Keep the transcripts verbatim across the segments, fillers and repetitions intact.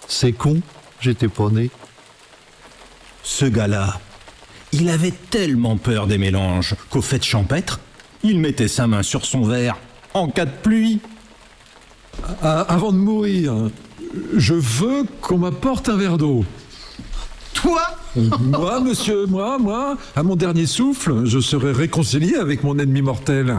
C'est con, j'étais pas né. Ce gars-là, il avait tellement peur des mélanges qu'aux fêtes champêtres, il mettait sa main sur son verre en cas de pluie. Ah, avant de mourir, je veux qu'on m'apporte un verre d'eau. Toi ? Moi, monsieur, moi, moi, à mon dernier souffle, je serai réconcilié avec mon ennemi mortel.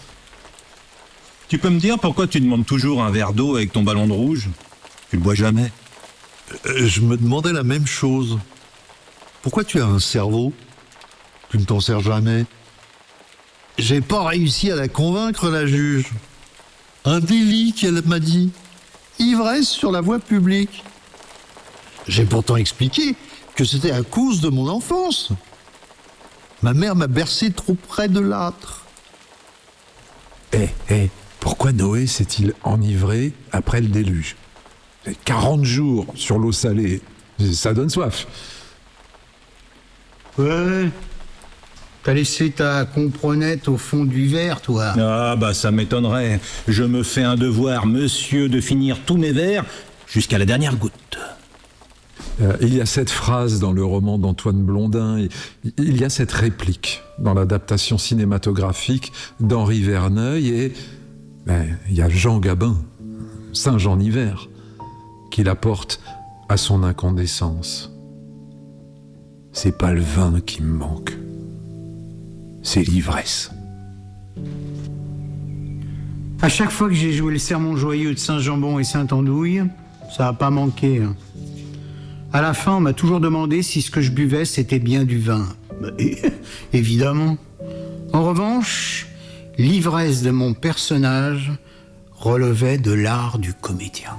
Tu peux me dire pourquoi tu demandes toujours un verre d'eau avec ton ballon de rouge ? Tu le bois jamais. Euh, Je me demandais la même chose. Pourquoi tu as un cerveau ? Tu ne t'en sers jamais. J'ai pas réussi à la convaincre, la juge. Un délit qu'elle m'a dit. Ivresse sur la voie publique. J'ai pourtant expliqué que c'était à cause de mon enfance. Ma mère m'a bercé trop près de l'âtre. Eh, eh, pourquoi Noé s'est-il enivré après le déluge ? quarante jours sur l'eau salée, ça donne soif. Ouais. T'as laissé ta comprenette au fond du verre, toi. Ah bah ça m'étonnerait. Je me fais un devoir, monsieur, de finir tous mes verres jusqu'à la dernière goutte. Euh, il y a cette phrase dans le roman d'Antoine Blondin, il, il y a cette réplique dans l'adaptation cinématographique d'Henri Verneuil, et ben, il y a Jean Gabin, Saint Jean Hiver, qui la porte à son incandescence. C'est pas le vin qui me manque, c'est l'ivresse. À chaque fois que j'ai joué le sermon joyeux de Saint-Jambon et Saint-Andouille, ça n'a pas manqué. Hein. À la fin, on m'a toujours demandé si ce que je buvais, c'était bien du vin. Bah, et, évidemment. En revanche, l'ivresse de mon personnage relevait de l'art du comédien.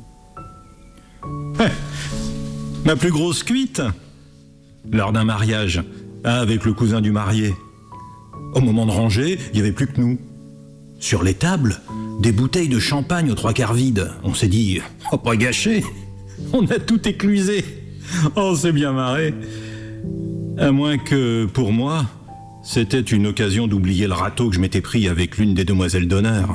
Ma plus grosse cuite, lors d'un mariage, avec le cousin du marié. Au moment de ranger, il n'y avait plus que nous. Sur les tables, des bouteilles de champagne aux trois quarts vides. On s'est dit, oh, pas gâcher. On a tout éclusé. Oh, c'est bien marré. À moins que, pour moi, c'était une occasion d'oublier le râteau que je m'étais pris avec l'une des demoiselles d'honneur.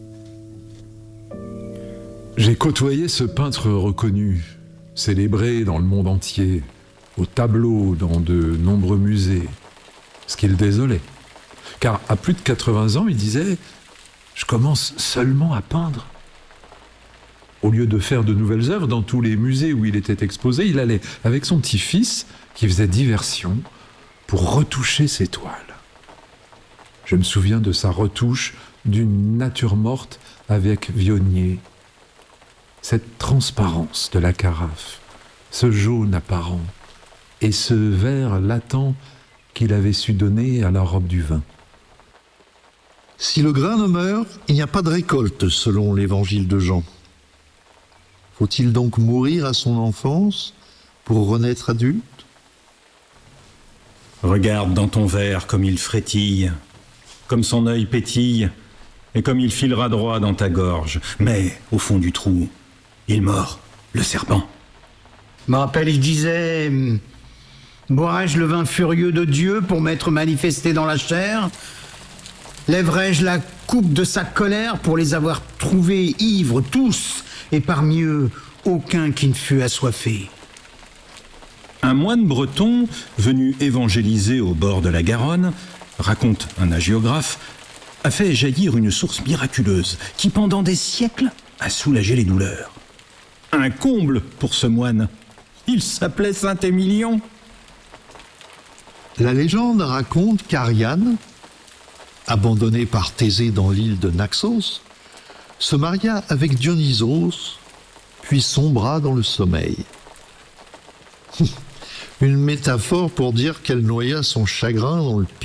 J'ai côtoyé ce peintre reconnu, célébré dans le monde entier, au tableau dans de nombreux musées, ce qui le désolait. Car à plus de quatre-vingts ans, il disait « Je commence seulement à peindre ». Au lieu de faire de nouvelles œuvres dans tous les musées où il était exposé, il allait avec son petit-fils, qui faisait diversion, pour retoucher ses toiles. Je me souviens de sa retouche d'une nature morte avec Vionnier. Cette transparence de la carafe, ce jaune apparent et ce vert latent qu'il avait su donner à la robe du vin. Si le grain ne meurt, il n'y a pas de récolte, selon l'évangile de Jean. Faut-il donc mourir à son enfance pour renaître adulte ? Regarde dans ton verre comme il frétille, comme son œil pétille, et comme il filera droit dans ta gorge. Mais, au fond du trou, il mord, le serpent. Je me rappelle, il disait « Boirai-je le vin furieux de Dieu pour m'être manifesté dans la chair ? Lèverai-je la coupe de sa colère pour les avoir trouvés ivres tous, et parmi eux, aucun qui ne fût assoiffé ?» Un moine breton, venu évangéliser au bord de la Garonne, raconte un hagiographe, a fait jaillir une source miraculeuse qui, pendant des siècles, a soulagé les douleurs. Un comble pour ce moine. Il s'appelait Saint-Émilion. La légende raconte qu'Ariane, abandonnée par Thésée dans l'île de Naxos, se maria avec Dionysos, puis sombra dans le sommeil. Une métaphore pour dire qu'elle noya son chagrin dans le